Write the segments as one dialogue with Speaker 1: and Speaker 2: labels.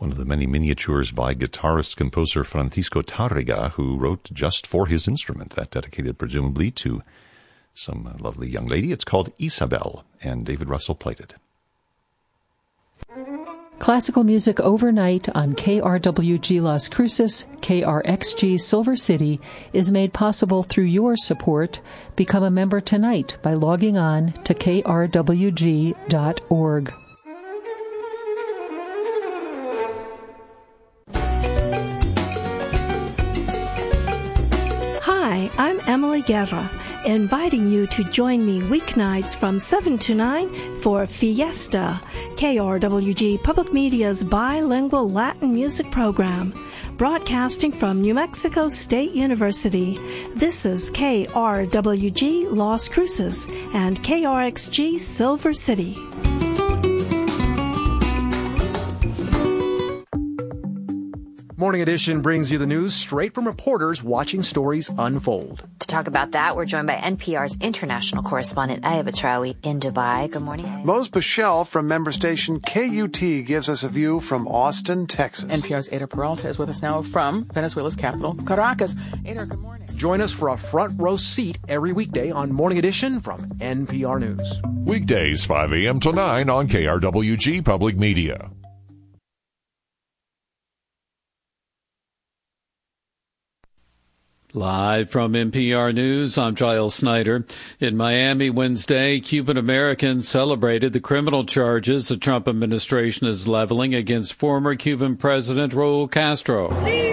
Speaker 1: one of the many miniatures by guitarist-composer Francisco Tárrega, who wrote just for his instrument, that dedicated presumably to some lovely young lady. It's called Isabel, and David Russell played it.
Speaker 2: Classical music overnight on KRWG Las Cruces, KRXG Silver City is made possible through your support. Become a member tonight by logging on to krwg.org.
Speaker 3: Hi, I'm Emily Guerra, inviting you to join me weeknights from 7 to 9 for Fiesta, KRWG Public Media's bilingual Latin music program, broadcasting from New Mexico State University. This is KRWG Las Cruces and KRXG Silver City.
Speaker 4: Morning Edition brings you the news straight from reporters watching stories unfold.
Speaker 5: To talk about that, we're joined by NPR's international correspondent Aya Batrawi in Dubai. Good morning, Aya.
Speaker 6: Mose Pichel from member station KUT gives us a view from Austin, Texas.
Speaker 7: NPR's Ada Peralta is with us now from Venezuela's capital, Caracas. Ada, good morning.
Speaker 4: Join us for a front row seat every weekday on Morning Edition from NPR News.
Speaker 8: Weekdays 5 a.m. to 9 on KRWG Public Media.
Speaker 9: Live from NPR News, I'm Giles Snyder. In Miami Wednesday, Cuban Americans celebrated the criminal charges the Trump administration is leveling against former Cuban President Raul Castro.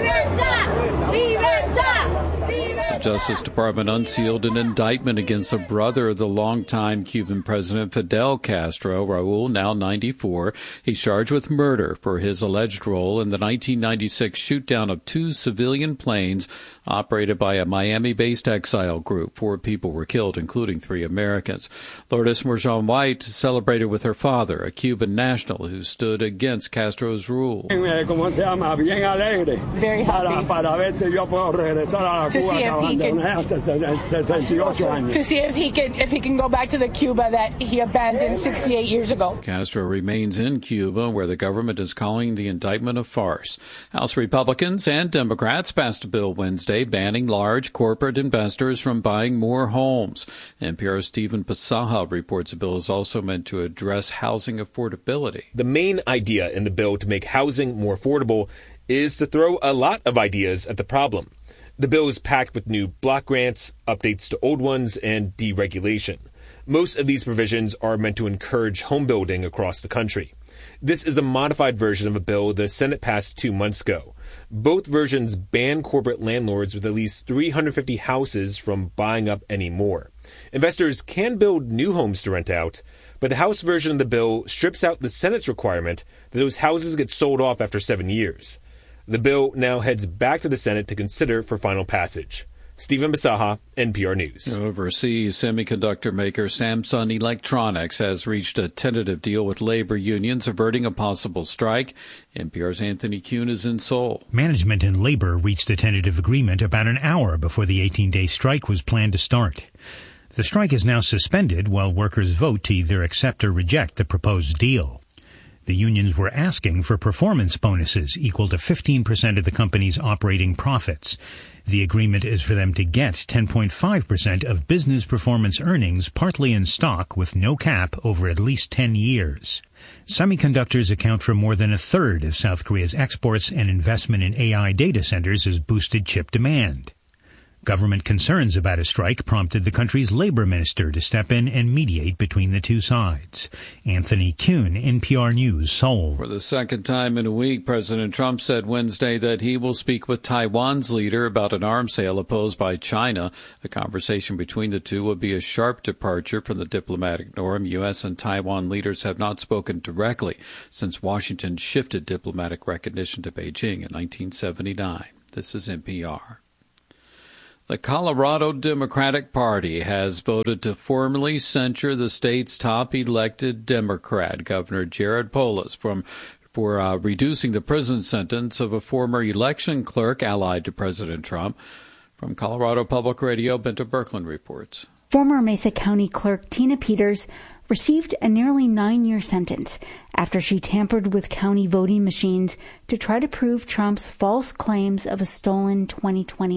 Speaker 9: The Justice Department unsealed an indictment against the brother of the longtime Cuban President Fidel Castro, Raul, now 94. He's charged with murder for his alleged role in the 1996 shoot-down of 2 civilian planes operated by a Miami-based exile group. 4 people were killed, including 3 Americans. Lourdes Mourjon White celebrated with her father, a Cuban national who stood against Castro's rule.
Speaker 10: Very happy to see if he can go back to the Cuba that he abandoned 68 years ago.
Speaker 9: Castro remains in Cuba, where the government is calling the indictment a farce. House Republicans and Democrats passed a bill Wednesday banning large corporate investors from buying more homes. NPR's Stephen Pasaha reports the bill is also meant to address housing affordability.
Speaker 11: The main idea in the bill to make housing more affordable is to throw a lot of ideas at the problem. The bill is packed with new block grants, updates to old ones, and deregulation. Most of these provisions are meant to encourage home building across the country. This is a modified version of a bill the Senate passed 2 months ago. Both versions ban corporate landlords with at least 350 houses from buying up any more. Investors can build new homes to rent out, but the House version of the bill strips out the Senate's requirement that those houses get sold off after 7 years. The bill now heads back to the Senate to consider for final passage. Stephen Basaha, NPR News.
Speaker 9: Overseas, semiconductor maker Samsung Electronics has reached a tentative deal with labor unions averting a possible strike. NPR's Anthony Kuhn is in Seoul.
Speaker 12: Management and labor reached a tentative agreement about an hour before the 18-day strike was planned to start. The strike is now suspended while workers vote to either accept or reject the proposed deal. The unions were asking for performance bonuses equal to 15% of the company's operating profits. The agreement is for them to get 10.5% of business performance earnings, partly in stock with no cap over at least 10 years. Semiconductors account for more than a third of South Korea's exports, and investment in AI data centers has boosted chip demand. Government concerns about a strike prompted the country's labor minister to step in and mediate between the two sides. Anthony Kuhn, NPR News, Seoul.
Speaker 9: For the second time in a week, President Trump said Wednesday that he will speak with Taiwan's leader about an arms sale opposed by China. A conversation between the two would be a sharp departure from the diplomatic norm. U.S. and Taiwan leaders have not spoken directly since Washington shifted diplomatic recognition to Beijing in 1979. This is NPR. The Colorado Democratic Party has voted to formally censure the state's top elected Democrat, Governor Jared Polis, for reducing the prison sentence of a former election clerk allied to President Trump. From Colorado Public Radio, Benta Berkland reports.
Speaker 13: Former Mesa County Clerk Tina Peters received a nearly 9-year sentence after she tampered with county voting machines to try to prove Trump's false claims of a stolen 2020